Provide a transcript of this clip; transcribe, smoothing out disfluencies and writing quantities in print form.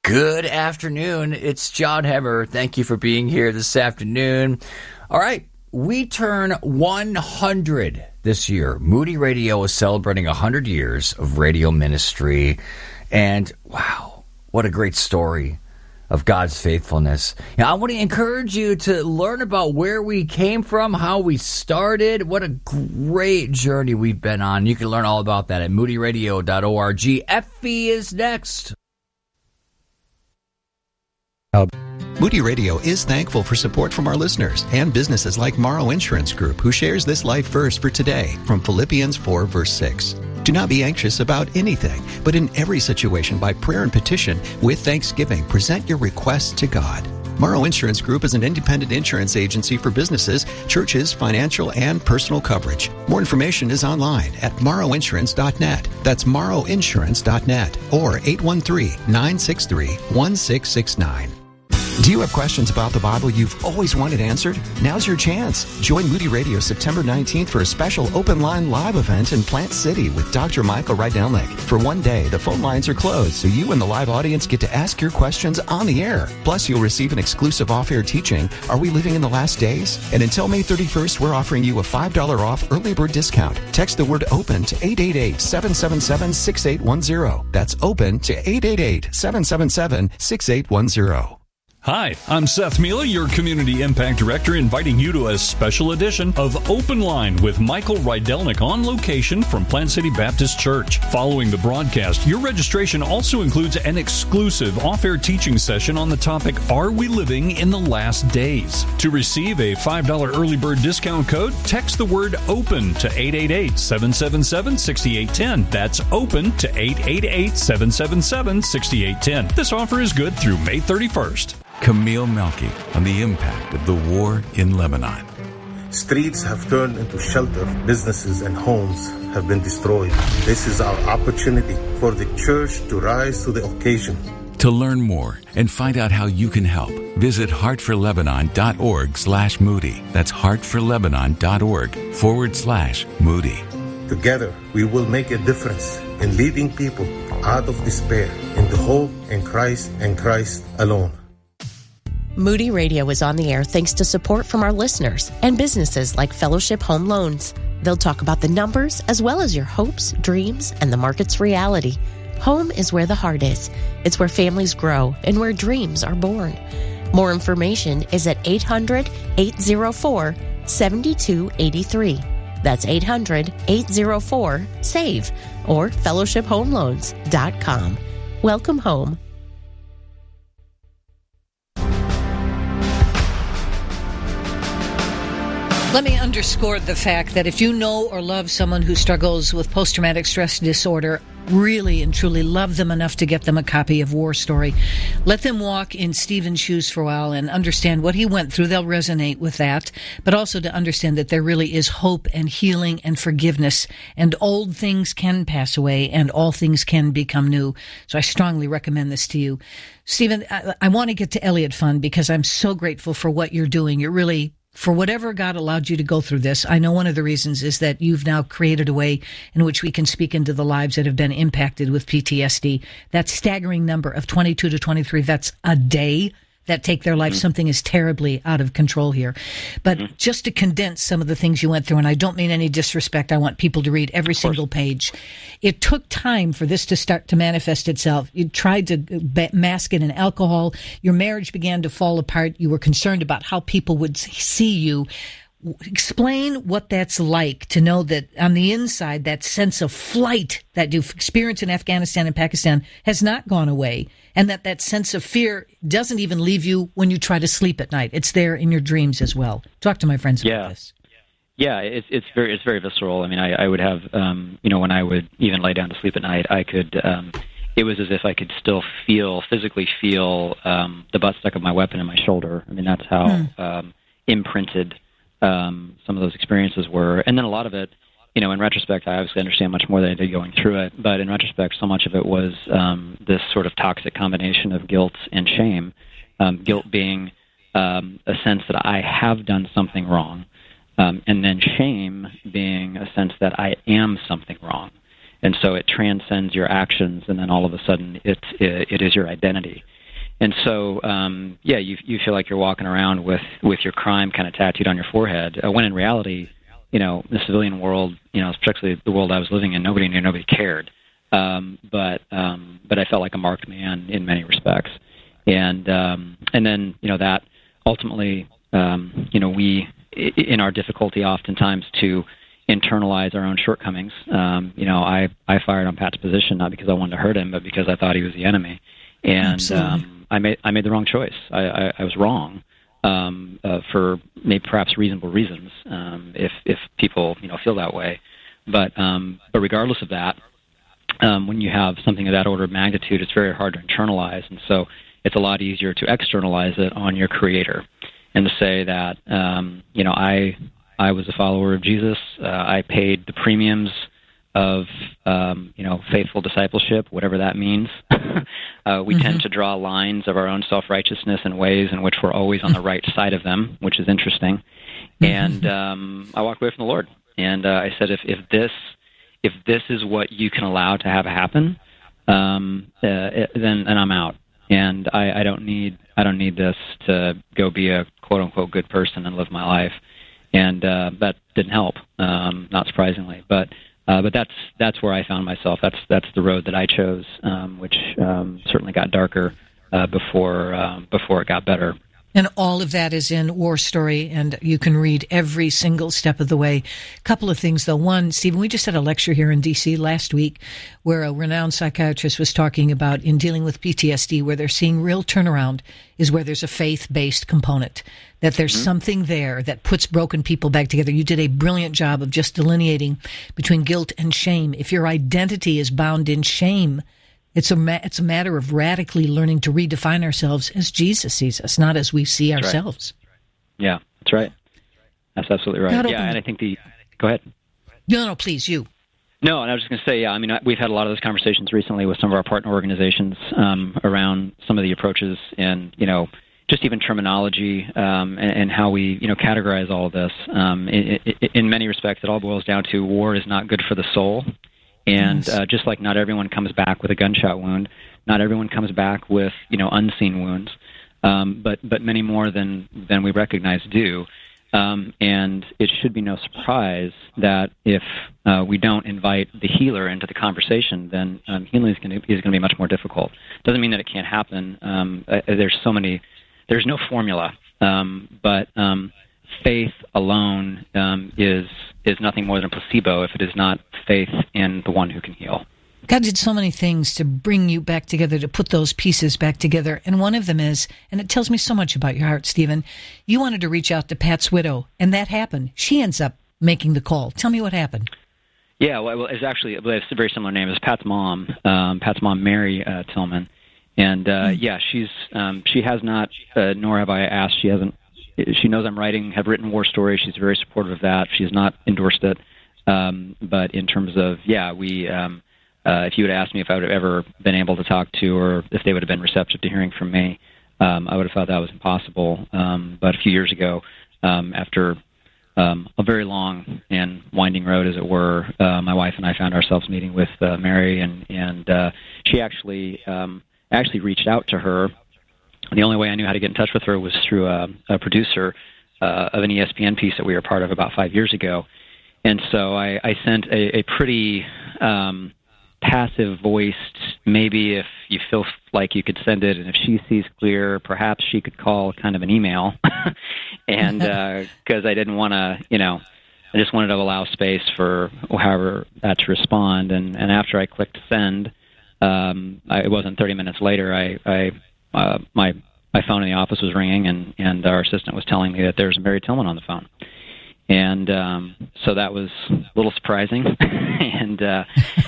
Good afternoon. It's John Hemmer. Thank you for being here this afternoon. All right, we turn 100 this year. Moody Radio is celebrating 100 years of radio ministry. And wow, what a great story of God's faithfulness. Now, I want to encourage you to learn about where we came from, how we started. What a great journey we've been on. You can learn all about that at moodyradio.org. Effie is next. Moody Radio is thankful for support from our listeners and businesses like Morrow Insurance Group, who shares this life verse for today from Philippians 4, verse 6. Do not be anxious about anything, but in every situation by prayer and petition, with thanksgiving, present your requests to God. Morrow Insurance Group is an independent insurance agency for businesses, churches, financial, and personal coverage. More information is online at morrowinsurance.net. That's morrowinsurance.net or 813-963-1669. Do you have questions about the Bible you've always wanted answered? Now's your chance. Join Moody Radio September 19th for a special open line live event in Plant City with Dr. Michael Rydelnik. For one day, the phone lines are closed, so you and the live audience get to ask your questions on the air. Plus, you'll receive an exclusive off-air teaching, Are We Living in the Last Days? And until May 31st, we're offering you a $5 off early bird discount. Text the word OPEN to 888-777-6810. That's OPEN to 888-777-6810. Hi, I'm Seth Mila, your Community Impact Director, inviting you to a special edition of Open Line with Michael Rydelnik on location from Plant City Baptist Church. Following the broadcast, your registration also includes an exclusive off-air teaching session on the topic, Are We Living in the Last Days? To receive a $5 early bird discount code, text the word OPEN to 888-777-6810. That's OPEN to 888-777-6810. This offer is good through May 31st. Camille Melky on the impact of the war in Lebanon. Streets have turned into shelter. Businesses and homes have been destroyed. This is our opportunity for the church to rise to the occasion. To learn more and find out how you can help, visit heartforlebanon.org/Moody. That's heartforlebanon.org/Moody. Together, we will make a difference in leading people out of despair into hope in Christ and Christ alone. Moody Radio is on the air thanks to support from our listeners and businesses like Fellowship Home Loans. They'll talk about the numbers as well as your hopes, dreams, and the market's reality. Home is where the heart is. It's where families grow and where dreams are born. More information is at 800-804-7283. That's 800-804-SAVE or fellowshiphomeloans.com. Welcome home. Let me underscore the fact that if you know or love someone who struggles with post-traumatic stress disorder, really and truly love them enough to get them a copy of War Story. Let them walk in Stephen's shoes for a while and understand what he went through. They'll resonate with that, but also to understand that there really is hope and healing and forgiveness, and old things can pass away and all things can become new. So I strongly recommend this to you. Stephen, I want to get to Elliott Fund because I'm so grateful for what you're doing. You're really, for whatever God allowed you to go through this, I know one of the reasons is that you've now created a way in which we can speak into the lives that have been impacted with PTSD. That staggering number of 22 to 23 vets a day that take their life. Something is terribly out of control here. But just to condense some of the things you went through, and I don't mean any disrespect, I want people to read every single page. It took time for this to start to manifest itself. You tried to mask it in alcohol. Your marriage began to fall apart. You were concerned about how people would see you. Explain what that's like to know that on the inside, that sense of flight that you've experienced in Afghanistan and Pakistan has not gone away, and that sense of fear doesn't even leave you when you try to sleep at night. It's there in your dreams as well. Talk to my friends about this. Yeah, it's very visceral. I mean, I would have, when I would even lay down to sleep at night, I could, it was as if I could still physically feel the butt stock of my weapon in my shoulder. I mean, that's how imprinted some of those experiences were. And then a lot of it, in retrospect, I obviously understand much more than I did going through it, but in retrospect, so much of it was this sort of toxic combination of guilt and shame. Guilt being a sense that I have done something wrong, and then shame being a sense that I am something wrong. And so it transcends your actions, and then all of a sudden it is your identity. And so, you feel like you're walking around with your crime kind of tattooed on your forehead, when in reality, the civilian world, especially the world I was living in, nobody knew, nobody cared. But I felt like a marked man in many respects. And then, that ultimately, we, in our difficulty oftentimes to internalize our own shortcomings, I fired on Pat's position, not because I wanted to hurt him, but because I thought he was the enemy. And I made the wrong choice. I was wrong for maybe perhaps reasonable reasons, if people feel that way. But regardless of that, when you have something of that order of magnitude, it's very hard to internalize, and so it's a lot easier to externalize it on your Creator, and to say that I was a follower of Jesus. I paid the premiums of faithful discipleship, whatever that means. We tend to draw lines of our own self-righteousness in ways in which we're always on the right side of them, which is interesting. And I walked away from the Lord, and I said, if this is what you can allow to have happen, then I'm out. And I don't need this to go be a quote unquote good person and live my life. And that didn't help, not surprisingly. But that's where I found myself. That's the road that I chose, which certainly got darker before it got better. And all of that is in War Story, and you can read every single step of the way. A couple of things, though. One, Stephen, we just had a lecture here in D.C. last week where a renowned psychiatrist was talking about in dealing with PTSD, where they're seeing real turnaround is where there's a faith-based component, that there's something there that puts broken people back together. You did a brilliant job of just delineating between guilt and shame. If your identity is bound in shame, it's a matter of radically learning to redefine ourselves as Jesus sees us, not as we see ourselves. Right. Yeah, that's right. That's absolutely right. Yeah, and I think go ahead. No, please, you. No, and I was just going to say, yeah, I mean, we've had a lot of those conversations recently with some of our partner organizations around some of the approaches and, just even terminology and how we, categorize all of this. In many respects, it all boils down to war is not good for the soul. And just like not everyone comes back with a gunshot wound, not everyone comes back with, unseen wounds, but many more than we recognize do. And it should be no surprise that if we don't invite the healer into the conversation, then healing is going to be much more difficult. Doesn't mean that it can't happen. There's no formula, but faith alone is nothing more than a placebo if it is not faith in the one who can heal. God did so many things to bring you back together, to put those pieces back together. And one of them is, and it tells me so much about your heart, Stephen, you wanted to reach out to Pat's widow, and that happened. She ends up making the call. Tell me what happened. Yeah, well, it's actually a very similar name. It's Pat's mom, Mary Tillman. And, she has not, nor have I asked, she knows I'm have written War Story. She's very supportive of that. She has not endorsed it. But in terms of, if you would ask me if I would have ever been able to talk to, or if they would have been receptive to hearing from me, I would have thought that was impossible. But a few years ago, after a very long and winding road, as it were, my wife and I found ourselves meeting with Mary, and she actually reached out to her. The only way I knew how to get in touch with her was through a producer of an ESPN piece that we were part of about 5 years ago. And so I sent a pretty passive-voiced, maybe if you feel like you could send it, and if she sees clear, perhaps she could call kind of an email. And because I didn't want to, I just wanted to allow space for however that to respond. And after I clicked send, it wasn't 30 minutes later, my phone in the office was ringing, and our assistant was telling me that there's Mary Tillman on the phone. And so that was a little surprising. And